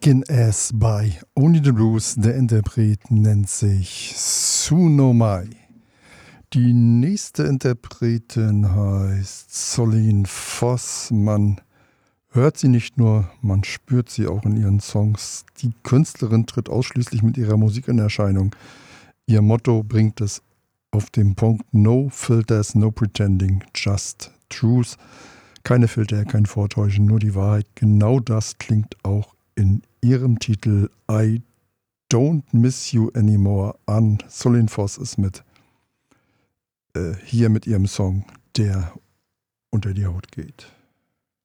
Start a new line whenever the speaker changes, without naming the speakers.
Kickin' Ass by Only the Blues. Der Interpret nennt sich Suno Mai. Die nächste Interpretin heißt Solene Voss. Man hört sie nicht nur, man spürt sie auch in ihren Songs. Die Künstlerin tritt ausschließlich mit ihrer Musik in Erscheinung. Ihr Motto bringt es auf den Punkt: No filters, no pretending, just truth. Keine Filter, kein Vortäuschen, nur die Wahrheit. Genau das klingt auch in ihrem Titel I Don't Miss You Anymore an. Solene Voss ist hier mit ihrem Song, der unter die Haut geht.